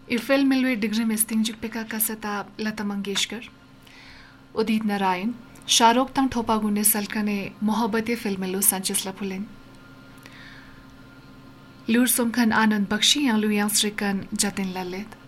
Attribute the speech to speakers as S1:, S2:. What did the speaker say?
S1: Eiffel मिलवे degree मिस्तिंग जुकपेका कसता Lata Mangeshkar Udit Narayan Shahrukh तंग ठोपा गुने सलकने Mohabbatein film लो संचिस लफुलेन लूर सुमखन आनंद Bakshi yang lu yang serikan jatin lalit